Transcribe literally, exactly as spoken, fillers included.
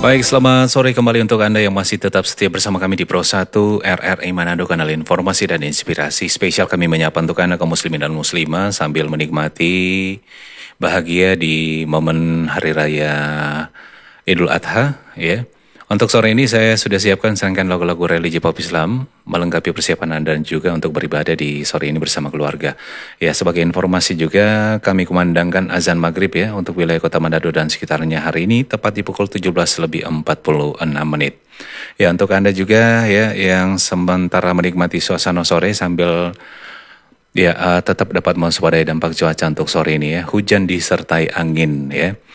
Baik, selamat sore kembali untuk Anda yang masih tetap setia bersama kami di Pro satu R R I Manado, kanal informasi dan inspirasi spesial. Kami menyapa untuk Anda kaum muslimin dan muslimah sambil menikmati bahagia di momen Hari Raya Idul Adha, ya. Untuk sore ini saya sudah siapkan serangkaian lagu-lagu religi pop Islam melengkapi persiapan Anda dan juga untuk beribadah di sore ini bersama keluarga. Ya, sebagai informasi juga kami kumandangkan azan maghrib ya untuk wilayah Kota Manado dan sekitarnya hari ini tepat di pukul tujuh belas lebih empat puluh enam menit. Ya, untuk Anda juga ya yang sementara menikmati suasana sore sambil ya uh, tetap dapat mewaspadai dampak cuaca untuk sore ini ya, hujan disertai angin ya.